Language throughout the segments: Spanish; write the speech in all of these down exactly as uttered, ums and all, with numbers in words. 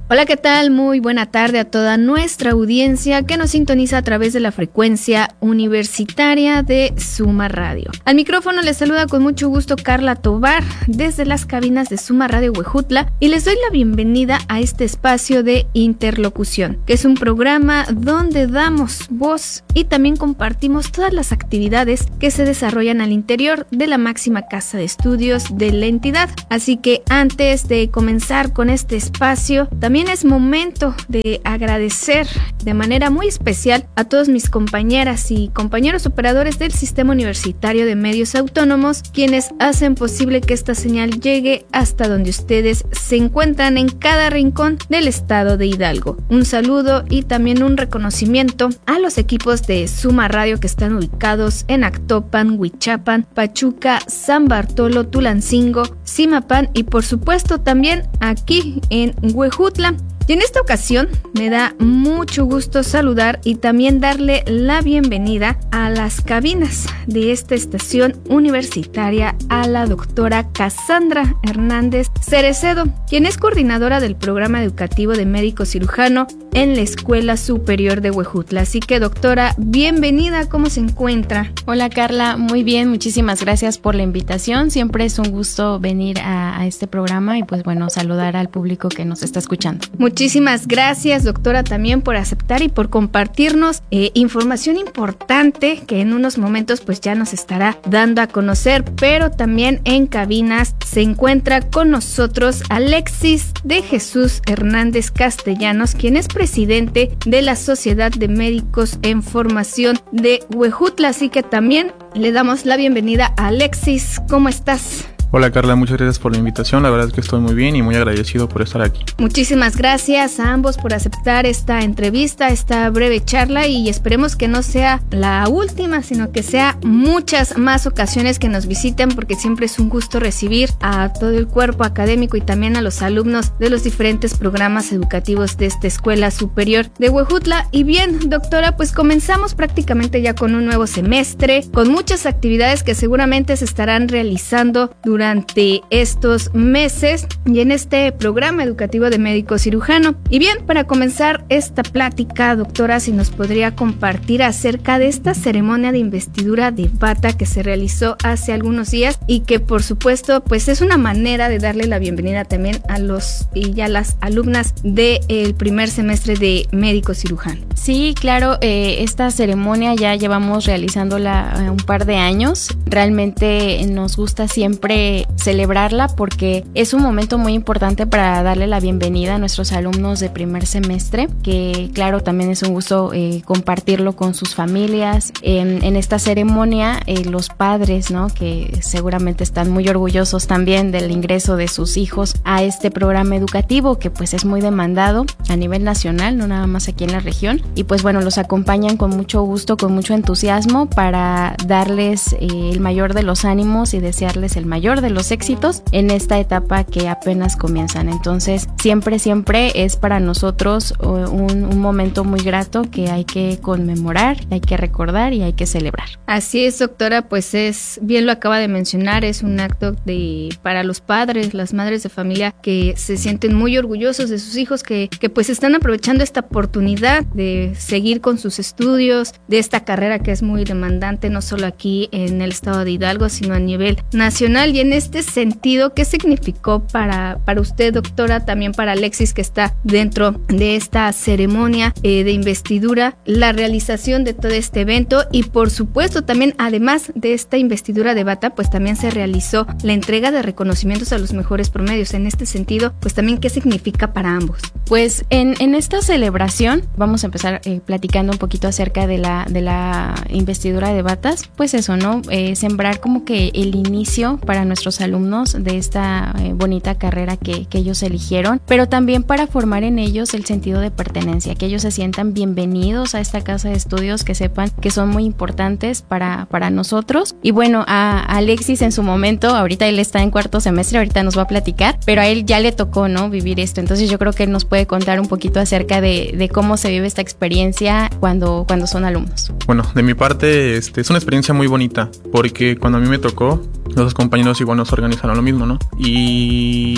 Hola, ¿qué tal? Muy buena tarde a toda nuestra audiencia que nos sintoniza a través de la frecuencia universitaria de Suma Radio. Al micrófono les saluda con mucho gusto Carla Tobar desde las cabinas de Suma Radio Huejutla y les doy la bienvenida a este espacio de interlocución, que es un programa donde damos voz y también compartimos todas las actividades que se desarrollan al interior de la máxima casa de estudios de la entidad. Así que antes de comenzar con este espacio, también es momento de agradecer de manera muy especial a todos mis compañeras y compañeros operadores del Sistema Universitario de Medios Autónomos, quienes hacen posible que esta señal llegue hasta donde ustedes se encuentran en cada rincón del estado de Hidalgo. Un saludo y también un reconocimiento a los equipos de Suma Radio que están ubicados en Actopan, Huichapan, Pachuca, San Bartolo, Tulancingo, Zimapán y por supuesto también aquí en Huejutla. Y en esta ocasión me da mucho gusto saludar y también darle la bienvenida a las cabinas de esta estación universitaria a la doctora Cassandra Hernández Cerecedo, quien es coordinadora del programa educativo de médico cirujano en la Escuela Superior de Huejutla. Así que, doctora, bienvenida, ¿cómo se encuentra? Hola, Carla, muy bien, muchísimas gracias por la invitación. Siempre es un gusto venir a, a este programa y pues bueno, saludar al público que nos está escuchando. Muchísimas gracias, doctora, también por aceptar y por compartirnos eh, información importante que en unos momentos pues ya nos estará dando a conocer, pero también en cabinas se encuentra con nosotros Alexis de Jesús Hernández Castellanos, quien es presidente de la Sociedad de Médicos en Formación de Huejutla, así que también le damos la bienvenida a Alexis. ¿Cómo estás? Hola, Carla, muchas gracias por la invitación, la verdad es que estoy muy bien y muy agradecido por estar aquí. Muchísimas gracias a ambos por aceptar esta entrevista, esta breve charla y esperemos que no sea la última, sino que sea muchas más ocasiones que nos visiten, porque siempre es un gusto recibir a todo el cuerpo académico y también a los alumnos de los diferentes programas educativos de esta Escuela Superior de Huejutla. Y bien, doctora, pues comenzamos prácticamente ya con un nuevo semestre, con muchas actividades que seguramente se estarán realizando durante durante estos meses y en este programa educativo de médico cirujano. Y bien, para comenzar esta plática, doctora, si nos podría compartir acerca de esta ceremonia de investidura de bata que se realizó hace algunos días y que por supuesto pues es una manera de darle la bienvenida también a los y a las alumnas del primer semestre de médico cirujano. Sí, claro, eh, esta ceremonia ya llevamos realizándola eh, un par de años. Realmente nos gusta siempre celebrarla porque es un momento muy importante para darle la bienvenida a nuestros alumnos de primer semestre, que claro, también es un gusto eh, compartirlo con sus familias. En, en esta ceremonia, eh, los padres, ¿no?, que seguramente están muy orgullosos también del ingreso de sus hijos a este programa educativo, que pues es muy demandado a nivel nacional, no nada más aquí en la región. Y pues bueno, los acompañan con mucho gusto, con mucho entusiasmo para darles eh, el mayor de los ánimos y desearles el mayor de los éxitos en esta etapa que apenas comienzan. Entonces, siempre, siempre es para nosotros un, un momento muy grato que hay que conmemorar, hay que recordar y hay que celebrar. Así es, doctora, pues es, bien lo acaba de mencionar, es un acto de para los padres, las madres de familia que se sienten muy orgullosos de sus hijos, que, que pues están aprovechando esta oportunidad de seguir con sus estudios, de esta carrera que es muy demandante, no solo aquí en el estado de Hidalgo, sino a nivel nacional. Y en este sentido, ¿qué significó para, para usted, doctora, también para Alexis, que está dentro de esta ceremonia eh, de investidura, la realización de todo este evento? Y por supuesto también, además de esta investidura de bata, pues también se realizó la entrega de reconocimientos a los mejores promedios. En este sentido, pues también, ¿qué significa para ambos? Pues en, en esta celebración vamos a empezar eh, platicando un poquito acerca de la, de la investidura de batas. Pues eso, ¿no? Eh, sembrar como que el inicio para nuestros alumnos de esta eh, bonita carrera que, que ellos eligieron, pero también para formar en ellos el sentido de pertenencia, que ellos se sientan bienvenidos a esta casa de estudios, que sepan que son muy importantes para, para nosotros. Y bueno, a Alexis en su momento, ahorita él está en cuarto semestre, ahorita nos va a platicar, pero a él ya le tocó, ¿no?, vivir esto. Entonces yo creo que él nos puede contar un poquito acerca de, de cómo se vive esta experiencia cuando, cuando son alumnos. Bueno, de mi parte, este, es una experiencia muy bonita, porque cuando a mí me tocó, los compañeros igual nos organizaron lo mismo, ¿no? Y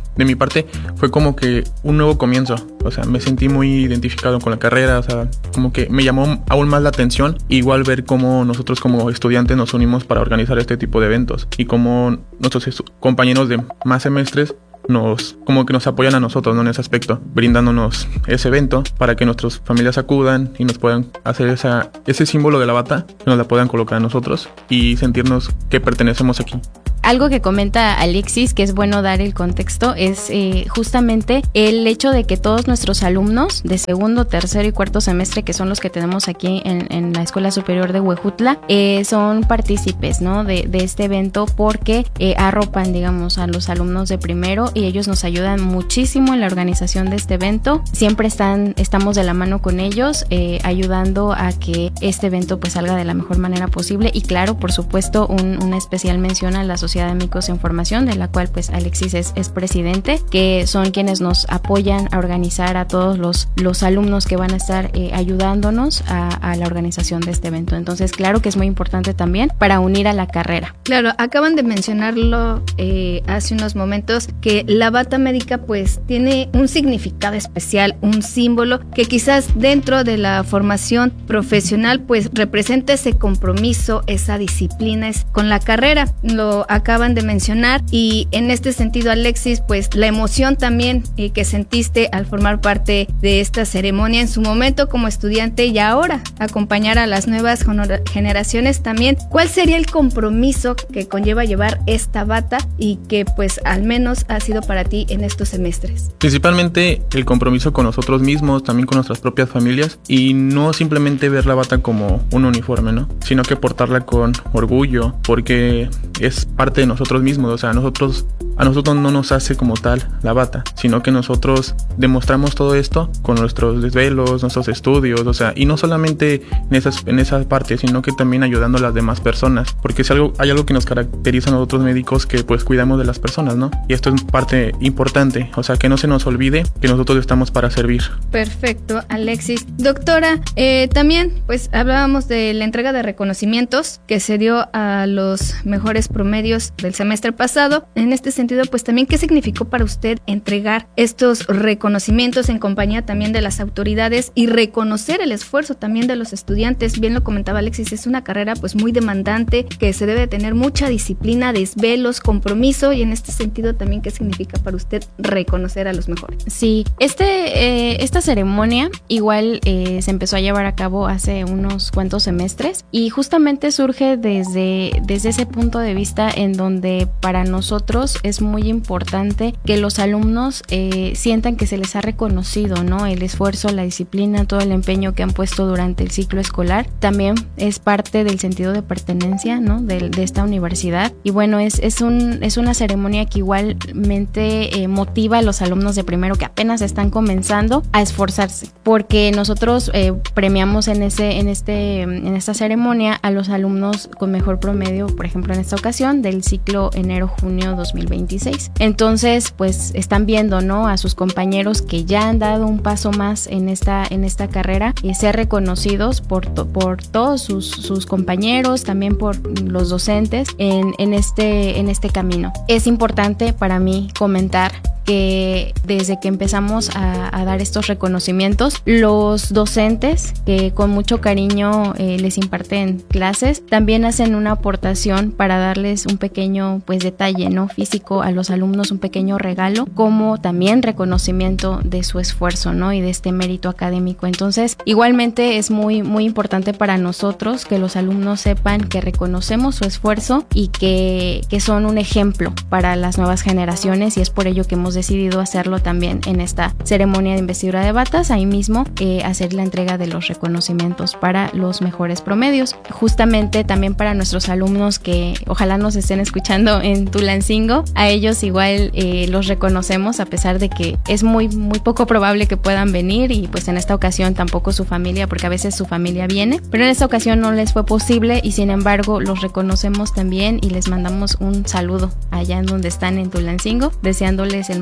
de mi parte fue como que un nuevo comienzo. O sea, me sentí muy identificado con la carrera, o sea, como que me llamó aún más la atención. Igual ver cómo nosotros como estudiantes nos unimos para organizar este tipo de eventos y cómo nuestros compañeros de más semestres nos como que nos apoyan a nosotros, ¿no? En ese aspecto, brindándonos ese evento para que nuestras familias acudan y nos puedan hacer esa, ese símbolo de la bata, que nos la puedan colocar a nosotros y sentirnos que pertenecemos aquí. Algo que comenta Alexis, que es bueno dar el contexto, es eh, justamente el hecho de que todos nuestros alumnos de segundo, tercero y cuarto semestre, que son los que tenemos aquí en, en la Escuela Superior de Huejutla, eh, son partícipes, ¿no? de, de este evento porque eh, arropan, digamos, a los alumnos de primero y ellos nos ayudan muchísimo en la organización de este evento. Siempre están, estamos de la mano con ellos, eh, ayudando a que este evento pues salga de la mejor manera posible. Y claro, por supuesto, un, una especial mención a la Sociedad de Micos en Formación, de la cual pues Alexis es, es presidente, que son quienes nos apoyan a organizar a todos los, los alumnos que van a estar eh, ayudándonos a, a la organización de este evento. Entonces, claro que es muy importante también para unir a la carrera. Claro, acaban de mencionarlo eh, hace unos momentos, que la bata médica pues tiene un significado especial, un símbolo que quizás dentro de la formación profesional pues representa ese compromiso, esa disciplina con la carrera. Lo acaban de mencionar y en este sentido, Alexis, pues la emoción también eh, que sentiste al formar parte de esta ceremonia en su momento como estudiante y ahora acompañar a las nuevas generaciones también. ¿Cuál sería el compromiso que conlleva llevar esta bata y que pues al menos ha sido para ti en estos semestres? Principalmente el compromiso con nosotros mismos, también con nuestras propias familias, y no simplemente ver la bata como un uniforme, ¿no? Sino que portarla con orgullo, porque es parte de nosotros mismos. O sea, a nosotros, a nosotros no nos hace como tal la bata, sino que nosotros demostramos todo esto con nuestros desvelos, nuestros estudios, o sea, y no solamente en esas, en esas partes, sino que también ayudando a las demás personas, porque es algo, hay algo que nos caracteriza a nosotros médicos, que pues cuidamos de las personas, ¿no? Y esto es parte importante, o sea, que no se nos olvide que nosotros estamos para servir. Perfecto, Alexis. Doctora, eh, también pues hablábamos de la entrega de reconocimientos que se dio a los mejores promedios del semestre pasado. En este sentido, pues también, ¿qué significó para usted entregar estos reconocimientos en compañía también de las autoridades y reconocer el esfuerzo también de los estudiantes? Bien lo comentaba Alexis, es una carrera pues muy demandante, que se debe tener mucha disciplina, desvelos, compromiso, y en este sentido también, ¿qué significa para usted reconocer a los mejores? Sí, este, eh, esta ceremonia igual eh, se empezó a llevar a cabo hace unos cuantos semestres y justamente surge desde, desde ese punto de vista en donde para nosotros es muy importante que los alumnos eh, sientan que se les ha reconocido, ¿no? El esfuerzo, la disciplina, todo el empeño que han puesto durante el ciclo escolar. También es parte del sentido de pertenencia, ¿no? De, de esta universidad. Y bueno, es, es, un, es una ceremonia que igualmente eh, motiva a los alumnos de primero que apenas están comenzando a esforzarse, porque nosotros eh, premiamos en, ese, en, este, en esta ceremonia a los alumnos con mejor promedio, por ejemplo en esta ocasión, del ciclo enero-junio dos mil veintiséis. Entonces, pues están viendo, ¿no? A sus compañeros que ya han dado un paso más en esta, en esta carrera y ser reconocidos por, to, por todos sus, sus compañeros, también por los docentes en, en, este, en este camino. Es importante para mí comentar que desde que empezamos a, a dar estos reconocimientos, los docentes que con mucho cariño eh, les imparten clases, también hacen una aportación para darles un pequeño pues detalle, ¿no? Físico a los alumnos, un pequeño regalo, como también reconocimiento de su esfuerzo, ¿no? Y de este mérito académico. Entonces, igualmente es muy, muy importante para nosotros que los alumnos sepan que reconocemos su esfuerzo y que, que son un ejemplo para las nuevas generaciones, y es por ello que hemos decidido hacerlo también en esta ceremonia de investidura de batas, ahí mismo eh, hacer la entrega de los reconocimientos para los mejores promedios. Justamente también para nuestros alumnos que ojalá nos estén escuchando en Tulancingo, a ellos igual eh, los reconocemos, a pesar de que es muy, muy poco probable que puedan venir, y pues en esta ocasión tampoco su familia, porque a veces su familia viene, pero en esta ocasión no les fue posible, y sin embargo los reconocemos también y les mandamos un saludo allá en donde están en Tulancingo, deseándoles el mayor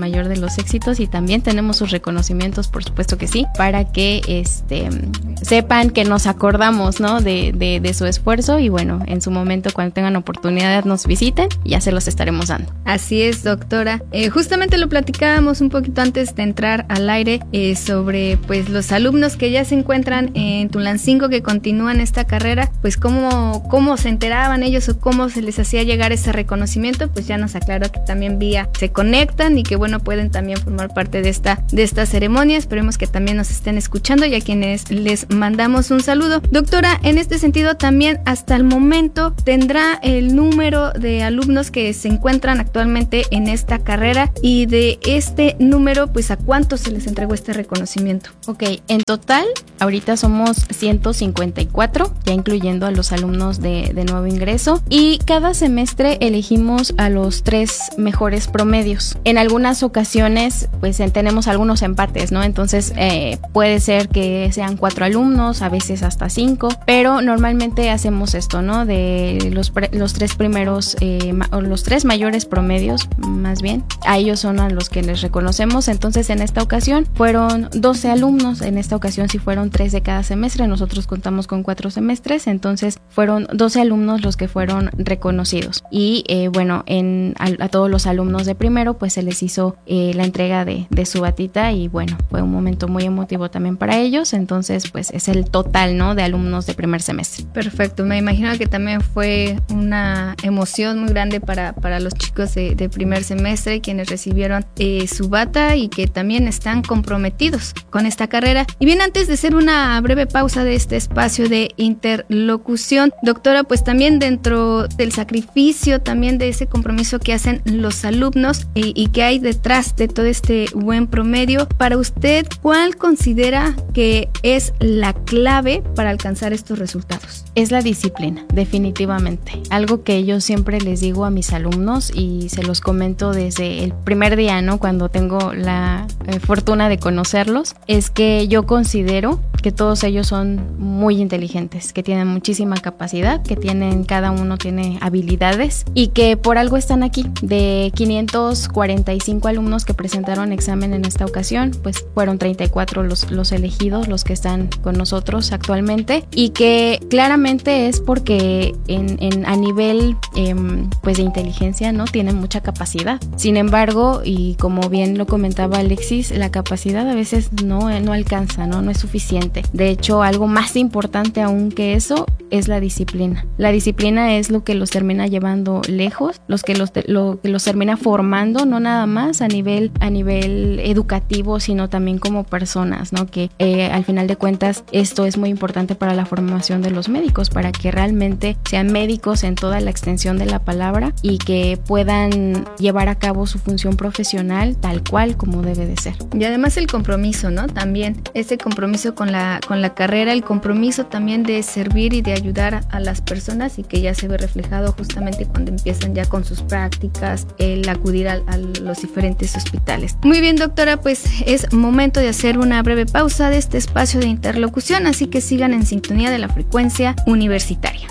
mayor de los éxitos y también tenemos sus reconocimientos, por supuesto que sí, para que este sepan que nos acordamos, ¿no? de, de, de su esfuerzo y bueno, en su momento cuando tengan oportunidad nos visiten y ya se los estaremos dando. Así es, doctora. Eh, justamente lo platicábamos un poquito antes de entrar al aire eh, sobre pues los alumnos que ya se encuentran en Tulancingo, que continúan esta carrera, pues cómo, cómo se enteraban ellos o cómo se les hacía llegar ese reconocimiento. Pues ya nos aclaró que también vía se conectan y que bueno, pueden también formar parte de esta, de esta ceremonia. Esperemos que también nos estén escuchando y a quienes les mandamos un saludo. Doctora, en este sentido también hasta el momento tendrá el número de alumnos que se encuentran actualmente en esta carrera y de este número pues a cuántos se les entregó este reconocimiento. Ok, en total ahorita somos ciento cincuenta y cuatro, ya incluyendo a los alumnos de, de nuevo ingreso, y cada semestre elegimos a los tres mejores promedios. En algunas ocasiones pues tenemos algunos empates, ¿no? Entonces eh, puede ser que sean cuatro alumnos, a veces hasta cinco, pero normalmente hacemos esto, ¿no? De los, pre- los tres primeros eh, ma- o los tres mayores promedios, más bien, a ellos son a los que les reconocemos. Entonces en esta ocasión fueron doce alumnos, en esta ocasión sí fueron tres de cada semestre, nosotros contamos con cuatro semestres, entonces fueron doce alumnos los que fueron reconocidos y eh, bueno, en, a, a todos los alumnos de primero pues se les hizo eh, la entrega de, de su batita y bueno, fue un momento muy emotivo también para ellos. Entonces pues es el total, ¿no? de alumnos de primer semestre. Perfecto, me imagino que también fue una emoción muy grande para, para los chicos de, de primer semestre, quienes recibieron eh, su bata y que también están comprometidos con esta carrera. Y bien, antes de hacer una breve pausa de este espacio de interlocución, doctora, pues también dentro del sacrificio, también de ese compromiso que hacen los alumnos y, y que hay detrás de todo este buen promedio, para usted, ¿cuál considera que es la clave para alcanzar estos resultados? Es la disciplina, definitivamente. Algo que yo siempre les digo a mis alumnos y se los comento desde el primer día, ¿no? Cuando tengo la eh, fortuna de conocerlos, es que yo considero que todos ellos son muy inteligentes, que tienen muchísima capacidad, que tienen, cada uno tiene habilidades y que por algo están aquí. De quinientos cuarenta y cinco alumnos que presentaron examen en esta ocasión, pues fueron treinta y cuatro los, los elegidos, los que están con nosotros actualmente, y que claramente es porque en, en, a nivel eh, pues de inteligencia, ¿no? Tienen mucha capacidad. Sin embargo, y como bien lo comentaba Alexis, la capacidad a veces no, no alcanza, ¿no? No es suficiente. De hecho, algo más importante aún que eso es la disciplina. La disciplina es lo que los termina llevando lejos, los que los, lo que los termina formando, no nada más a nivel, a nivel educativo, sino también como personas, ¿no? Que eh, al final de cuentas esto es muy importante para la formación de los médicos, para que realmente sean médicos en toda la extensión de la palabra y que puedan llevar a cabo su función profesional tal cual como debe de ser. Y además el compromiso, ¿no? También ese compromiso con la, con la carrera, el compromiso también de servir y de ayudar a las personas, y que ya se ve reflejado justamente cuando empiezan ya con sus prácticas, el acudir a, a los diferentes hospitales. Muy bien, doctora, pues es momento de hacer una breve pausa de este espacio de interlocución, así que sigan en sintonía de la frecuencia universitaria.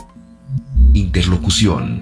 Interlocución.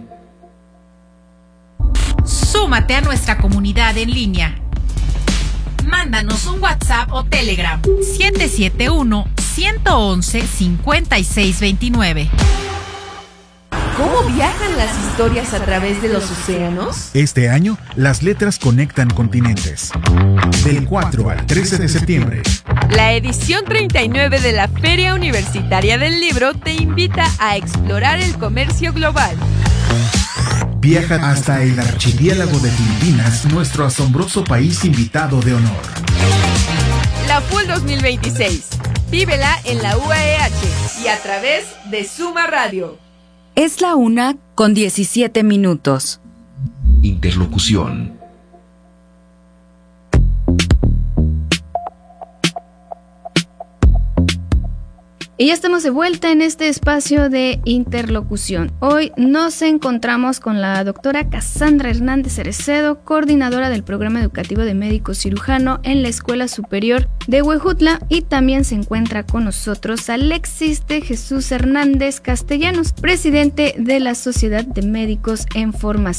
Súmate a nuestra comunidad en línea. Mándanos un WhatsApp o Telegram siete siete uno, uno uno uno, cinco seis dos nueve. ¿Cómo viajan las historias a través de los océanos? Este año, las letras conectan continentes. Del cuatro al trece de septiembre. La edición treinta y nueve de la Feria Universitaria del Libro te invita a explorar el comercio global. Viaja hasta el archipiélago de Filipinas, nuestro asombroso país invitado de honor. La F U L dos mil veintiséis. Vívela en la U A E H y a través de Suma Radio. Es la una con diecisiete minutos. Interlocución. Y ya estamos de vuelta en este espacio de interlocución. Hoy nos encontramos con la doctora Cassandra Hernández Cerecedo, coordinadora del Programa Educativo de Médico Cirujano en la Escuela Superior de Huejutla, y también se encuentra con nosotros Alexis de Jesús Hernández Castellanos, presidente de la Sociedad de Médicos en Formación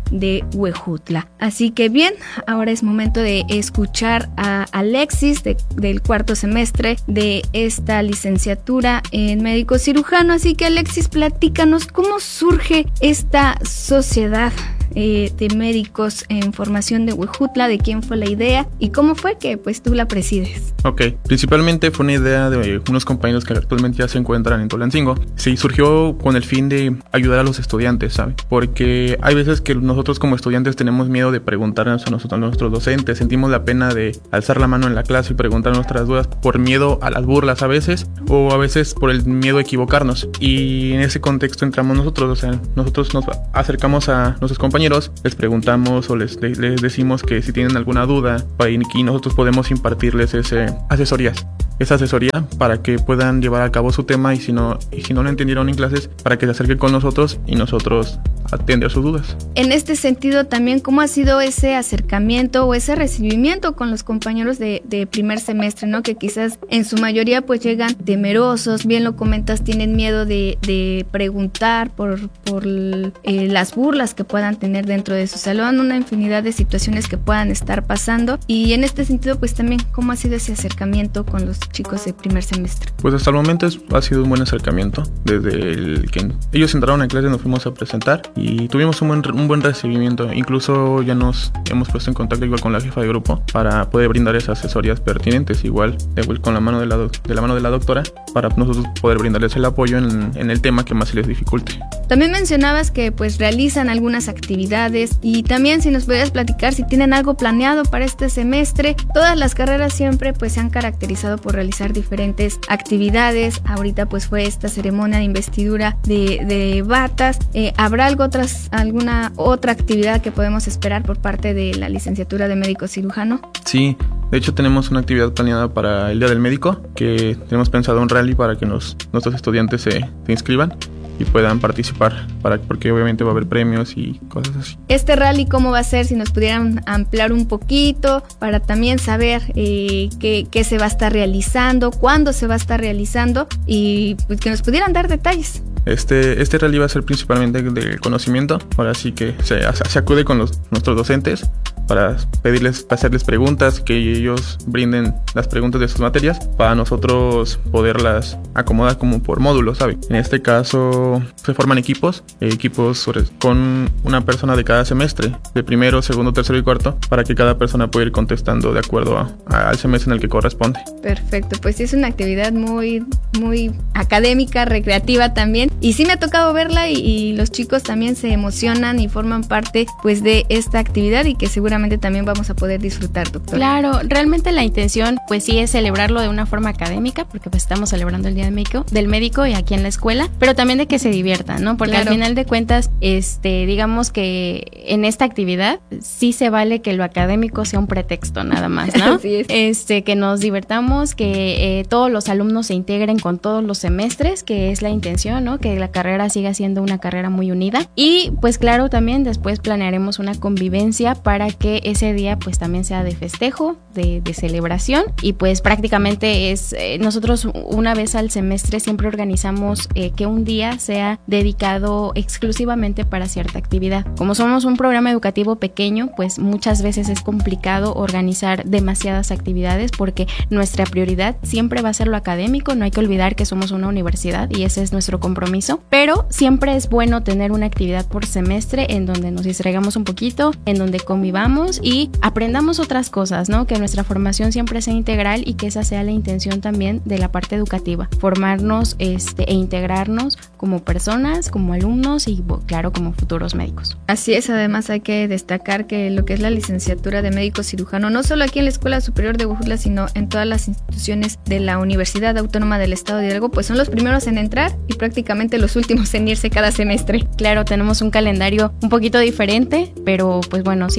de Huejutla. Así que bien, ahora es momento de escuchar a Alexis de, del cuarto semestre de esta licenciatura en médico cirujano. Así que Alexis, platícanos cómo surge esta sociedad eh, de médicos en formación de Huejutla, de quién fue la idea y cómo fue que pues tú la presides. Ok, principalmente fue una idea de unos compañeros que actualmente ya se encuentran en Tulancingo. Sí, surgió con el fin de ayudar a los estudiantes, ¿sabes? Porque hay veces que nosotros como estudiantes tenemos miedo de preguntarnos a nosotros, a nuestros docentes, sentimos la pena de alzar la mano en la clase y preguntar nuestras dudas por miedo a las burlas a veces, o a veces por el miedo a equivocarnos. Y en ese contexto entramos nosotros, o sea, nosotros nos acercamos a nuestros compañeros, les preguntamos o les, les, les decimos que si tienen alguna duda, y nosotros podemos impartirles ese asesorías. Esa asesoría para que puedan llevar a cabo su tema y si no y si no lo entendieron en clases, para que se acerquen con nosotros y nosotros atender sus dudas. En este sentido también, ¿cómo ha sido ese acercamiento o ese recibimiento con los compañeros de, de primer semestre, ¿no? Que quizás en su mayoría pues llegan temerosos, bien lo comentas, tienen miedo de, de preguntar por, por eh, las burlas que puedan tener dentro de su salón, una infinidad de situaciones que puedan estar pasando, y en este sentido pues también, ¿cómo ha sido ese acercamiento con los chicos de primer semestre? Pues hasta el momento es, ha sido un buen acercamiento. Desde el que ellos entraron a clase nos fuimos a presentar y tuvimos un buen, un buen recibimiento. Incluso ya nos hemos puesto en contacto igual con la jefa de grupo para poder brindar esas asesorías pertinentes, igual de, con la mano de la, de la mano de la doctora, para nosotros poder brindarles el apoyo en, en el tema que más se les dificulte. También mencionabas que pues realizan algunas actividades, y también si nos pudieras platicar si tienen algo planeado para este semestre. Todas las carreras siempre pues se han caracterizado por realizar diferentes actividades. Ahorita pues fue esta ceremonia de investidura de, de batas. Eh, ¿Habrá algo otras, alguna otra actividad que podemos esperar por parte de la licenciatura de médico cirujano? Sí, de hecho tenemos una actividad planeada para el Día del Médico, que tenemos pensado un rally para que nos, nuestros estudiantes se, se inscriban y puedan participar, para, porque obviamente va a haber premios y cosas así. Este rally, ¿cómo va a ser? Si nos pudieran ampliar un poquito para también saber eh, qué, qué se va a estar realizando, cuándo se va a estar realizando, y pues que nos pudieran dar detalles. Este, este rally va a ser principalmente de conocimiento, ahora sí que se, se acude con los, nuestros docentes para pedirles, para hacerles preguntas, que ellos brinden las preguntas de sus materias para nosotros poderlas acomodar como por módulos, ¿sabes? En este caso se forman equipos, equipos sobre, con una persona de cada semestre, de primero, segundo, tercero y cuarto, para que cada persona pueda ir contestando de acuerdo a, a, al semestre en el que corresponde. Perfecto, pues sí, es una actividad muy, muy académica, recreativa también, y sí me ha tocado verla, y, y los chicos también se emocionan y forman parte pues de esta actividad, y que seguramente también vamos a poder disfrutar, doctor. Claro, realmente la intención pues sí es celebrarlo de una forma académica, porque pues estamos celebrando el Día del Médico, del médico y aquí en la escuela, pero también de que se diviertan, ¿no? Porque claro, al final de cuentas, este, digamos que en esta actividad sí se vale que lo académico sea un pretexto nada más, ¿no? Así es. Este, que nos divertamos, que eh, todos los alumnos se integren con todos los semestres, que es la intención, ¿no? Que la carrera siga siendo una carrera muy unida, y pues claro, también después planearemos una convivencia para que que ese día pues también sea de festejo, de, de celebración, y pues prácticamente es, eh, nosotros una vez al semestre siempre organizamos eh, que un día sea dedicado exclusivamente para cierta actividad. Como somos un programa educativo pequeño, pues muchas veces es complicado organizar demasiadas actividades, porque nuestra prioridad siempre va a ser lo académico. No hay que olvidar que somos una universidad y ese es nuestro compromiso, pero siempre es bueno tener una actividad por semestre en donde nos distraigamos un poquito, en donde convivamos y aprendamos otras cosas, ¿no? Que nuestra formación siempre sea integral y que esa sea la intención también de la parte educativa, formarnos este, e integrarnos como personas, como alumnos y claro, como futuros médicos. Así es, además hay que destacar que lo que es la licenciatura de médico cirujano, no solo aquí en la Escuela Superior de Huejutla, sino en todas las instituciones de la Universidad Autónoma del Estado de Hidalgo, pues son los primeros en entrar y prácticamente los últimos en irse cada semestre. Claro, tenemos un calendario un poquito diferente, pero pues bueno, siempre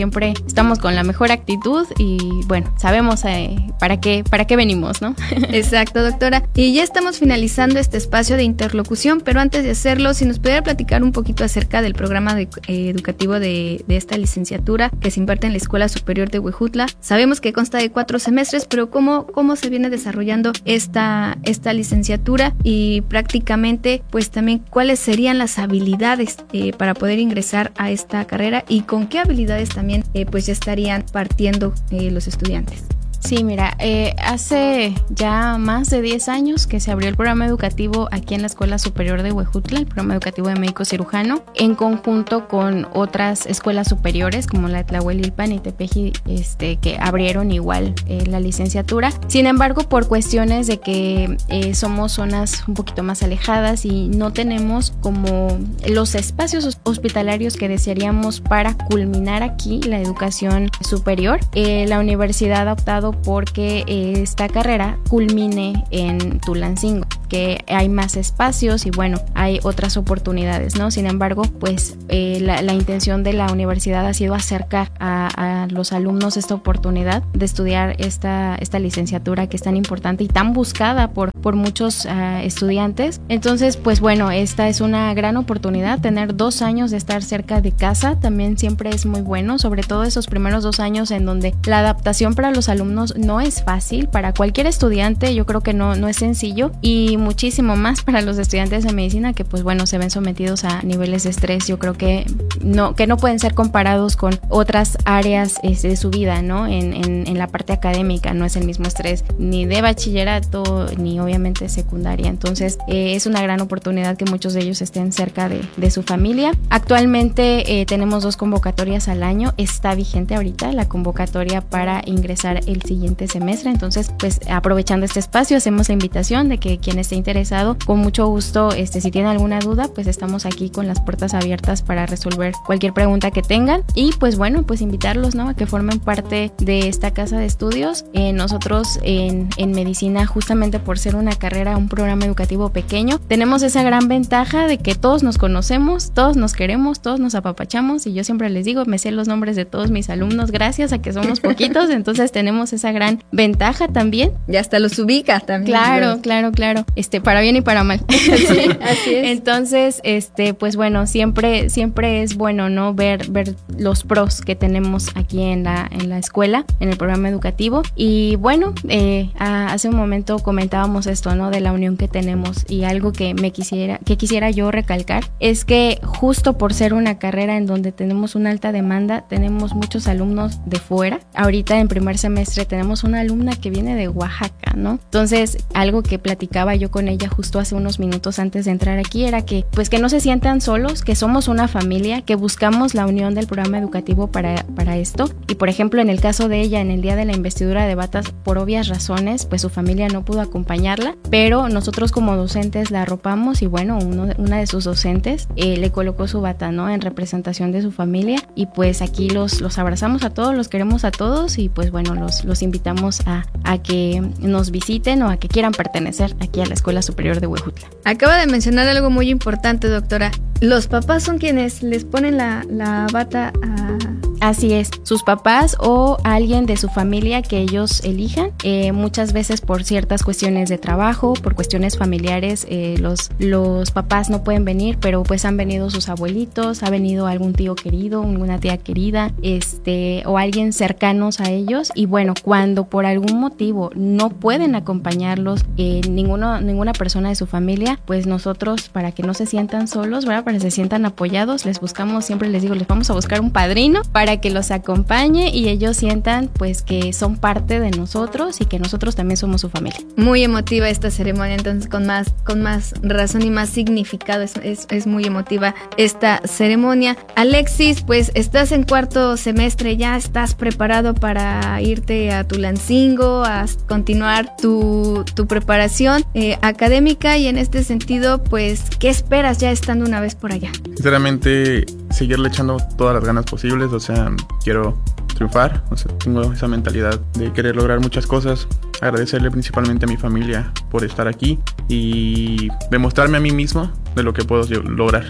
estamos con la mejor actitud y bueno, sabemos eh, para qué, para qué venimos, ¿no? Exacto, doctora. Y ya estamos finalizando este espacio de interlocución, pero antes de hacerlo, si nos pudiera platicar un poquito acerca del programa de, eh, educativo de, de esta licenciatura que se imparte en la Escuela Superior de Huejutla. Sabemos que consta de cuatro semestres, pero ¿cómo, cómo se viene desarrollando esta, esta licenciatura? Y prácticamente, pues también, ¿cuáles serían las habilidades eh, para poder ingresar a esta carrera? Y con qué habilidades también, eh, pues ya estarían partiendo eh, los estudiantes. Sí, mira, eh, hace ya más de diez años que se abrió el programa educativo aquí en la Escuela Superior de Huejutla, el programa educativo de médico cirujano, en conjunto con otras escuelas superiores como la Tlahuelilpan y Tepeji, este, que abrieron igual eh, la licenciatura. Sin embargo, por cuestiones de que eh, somos zonas un poquito más alejadas y no tenemos como los espacios hospitalarios que desearíamos para culminar aquí la educación superior, eh, la universidad ha optado porque esta carrera culmine en Tulancingo, que hay más espacios y bueno, hay otras oportunidades, ¿no? Sin embargo, pues eh, la, la intención de la universidad ha sido acercar a, a los alumnos esta oportunidad de estudiar esta, esta licenciatura que es tan importante y tan buscada por, por muchos uh, estudiantes. Entonces, pues bueno, esta es una gran oportunidad, tener dos años de estar cerca de casa también siempre es muy bueno, sobre todo esos primeros dos años en donde la adaptación para los alumnos no es fácil, para cualquier estudiante yo creo que no, no es sencillo y muchísimo más para los estudiantes de medicina que pues bueno se ven sometidos a niveles de estrés, yo creo que no, que no pueden ser comparados con otras áreas este, de su vida, ¿no? En, en, en la parte académica no es el mismo estrés ni de bachillerato ni obviamente secundaria, entonces eh, es una gran oportunidad que muchos de ellos estén cerca de, de su familia. Actualmente eh, tenemos dos convocatorias al año, está vigente ahorita la convocatoria para ingresar el siguiente semestre, entonces pues aprovechando este espacio hacemos la invitación de que quien esté interesado con mucho gusto, este si tiene alguna duda pues estamos aquí con las puertas abiertas para resolver cualquier pregunta que tengan y pues bueno pues invitarlos, ¿no? A que formen parte de esta casa de estudios. Eh, nosotros en, en medicina justamente por ser una carrera, un programa educativo pequeño, tenemos esa gran ventaja de que todos nos conocemos, todos nos queremos, todos nos apapachamos y yo siempre les digo, me sé los nombres de todos mis alumnos gracias a que somos poquitos, entonces tenemos esa gran ventaja también. Y hasta los ubica también. Claro, los... claro, claro. Este, para bien y para mal. Sí, así es. Entonces, este, pues bueno, siempre, siempre es bueno, ¿no? Ver, ver los pros que tenemos aquí en la, en la escuela, en el programa educativo. Y bueno, eh, a, hace un momento comentábamos esto, ¿no? De la unión que tenemos y algo que me quisiera, que quisiera yo recalcar es que justo por ser una carrera en donde tenemos una alta demanda, tenemos muchos alumnos de fuera. Ahorita en primer semestre tenemos una alumna que viene de Oaxaca, ¿no? Entonces, algo que platicaba yo con ella justo hace unos minutos antes de entrar aquí era que, pues que no se sientan solos, que somos una familia, que buscamos la unión del programa educativo para, para esto. Y por ejemplo, en el caso de ella, en el día de la investidura de batas, por obvias razones, pues su familia no pudo acompañarla, pero nosotros como docentes la arropamos y bueno, uno, una de sus docentes eh, le colocó su bata, ¿no? En representación de su familia y pues aquí los, los abrazamos a todos, los queremos a todos y pues bueno, los, los invitamos a, a que nos visiten o a que quieran pertenecer aquí a la Escuela Superior de Huejutla. Acaba de mencionar algo muy importante, doctora. Los papás son quienes les ponen la, la bata a... Así es, sus papás o alguien de su familia que ellos elijan, eh, muchas veces por ciertas cuestiones de trabajo, por cuestiones familiares, eh, los, los papás no pueden venir, pero pues han venido sus abuelitos, ha venido algún tío querido, alguna tía querida, este, o alguien cercanos a ellos y bueno, cuando por algún motivo no pueden acompañarlos eh, ninguno, ninguna persona de su familia, pues nosotros para que no se sientan solos, ¿verdad? Para que se sientan apoyados, les buscamos, siempre les digo, les vamos a buscar un padrino para para que los acompañe y ellos sientan pues que son parte de nosotros y que nosotros también somos su familia. Muy emotiva esta ceremonia, entonces con más, con más razón y más significado es, es, es muy emotiva esta ceremonia. Alexis, pues estás en cuarto semestre, ya estás preparado para irte a Tulancingo, a continuar tu, tu preparación eh, académica y en este sentido, pues, ¿qué esperas ya estando una vez por allá? Sinceramente, seguirle echando todas las ganas posibles, o sea, quiero triunfar, o sea, tengo esa mentalidad de querer lograr muchas cosas, agradecerle principalmente a mi familia por estar aquí y demostrarme a mí mismo de lo que puedo lograr.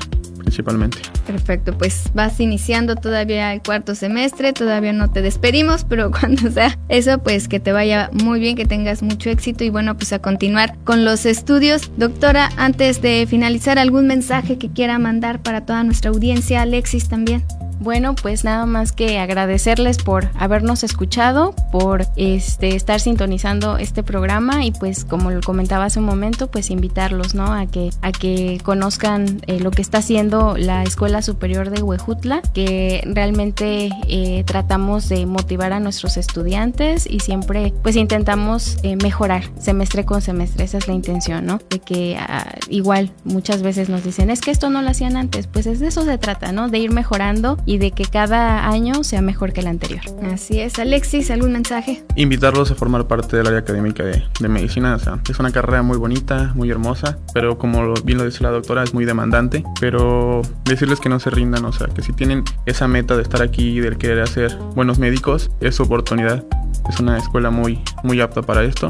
principalmente. Perfecto, pues vas iniciando todavía el cuarto semestre, todavía no te despedimos, pero cuando sea eso, pues que te vaya muy bien, que tengas mucho éxito y bueno, pues a continuar con los estudios. Doctora, antes de finalizar, ¿algún mensaje que quiera mandar para toda nuestra audiencia? Alexis también. Bueno, pues nada más que agradecerles por habernos escuchado, por este estar sintonizando este programa y pues como lo comentaba hace un momento, pues invitarlos, ¿no? A que a que conozcan eh, lo que está haciendo la Escuela Superior de Huejutla, que realmente eh, tratamos de motivar a nuestros estudiantes y siempre pues intentamos eh, mejorar semestre con semestre, esa es la intención, ¿no? De que uh, igual muchas veces nos dicen, es que esto no lo hacían antes, pues es de eso se trata, ¿no? De ir mejorando y de que cada año sea mejor que el anterior. Así es. Alexis, ¿algún mensaje? Invitarlos a formar parte del área académica de, de medicina. O sea, es una carrera muy bonita, muy hermosa, pero como lo, bien lo dice la doctora, es muy demandante, pero decirles que no se rindan, o sea, que si tienen esa meta de estar aquí, de querer hacer buenos médicos, es su oportunidad. Es una escuela muy, muy apta para esto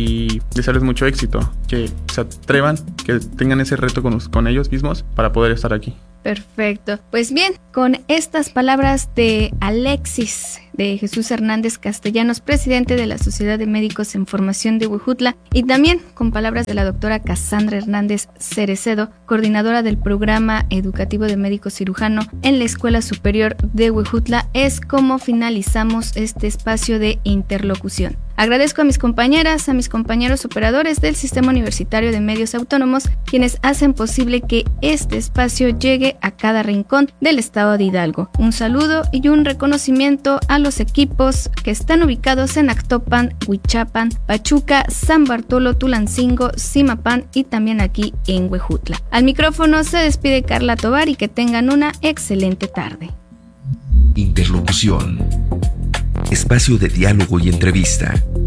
y desearles mucho éxito, que se atrevan, que tengan ese reto con, con ellos mismos para poder estar aquí. Perfecto. Pues bien, con estas palabras de Alexis, de Jesús Hernández Castellanos, presidente de la Sociedad de Médicos en Formación de Huejutla, y también con palabras de la doctora Cassandra Hernández Cerecedo, coordinadora del Programa Educativo de Médico Cirujano en la Escuela Superior de Huejutla, es como finalizamos este espacio de interlocución. Agradezco a mis compañeras, a mis compañeros operadores del Sistema Universitario de Medios Autónomos, quienes hacen posible que este espacio llegue a cada rincón del estado de Hidalgo. Un saludo y un reconocimiento a los equipos que están ubicados en Actopan, Huichapan, Pachuca, San Bartolo, Tulancingo, Zimapán y también aquí en Huejutla. Al micrófono se despide Carla Tovar y que tengan una excelente tarde. Interlocución. Espacio de diálogo y entrevista.